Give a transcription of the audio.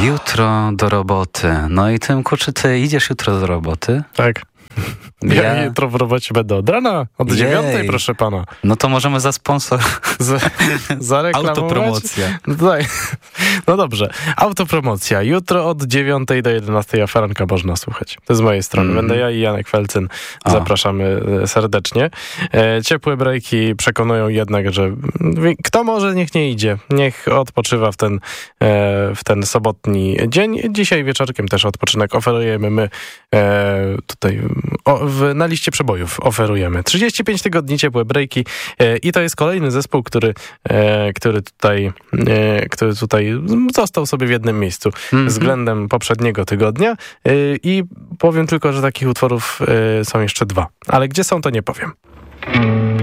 Jutro do roboty. No i Tymku, czy ty idziesz jutro do roboty? Tak. Ja jutro w robocie będę od rana, od 9:00, proszę pana. No to możemy zareklamować. Autopromocja. No dobrze, autopromocja. Jutro od 9:00 do 11:00 Aferanka można słuchać. To z mojej strony. Będę ja i Janek Felcyn. Zapraszamy serdecznie. Ciepłe breaki przekonują jednak, że kto może, niech nie idzie. Niech odpoczywa w ten sobotni dzień. Dzisiaj wieczorkiem też odpoczynek oferujemy my tutaj na liście przebojów oferujemy. 35 tygodni ciepłe breaki i to jest kolejny zespół, który tutaj został sobie w jednym miejscu względem poprzedniego tygodnia i powiem tylko, że takich utworów są jeszcze 2. Ale gdzie są, to nie powiem.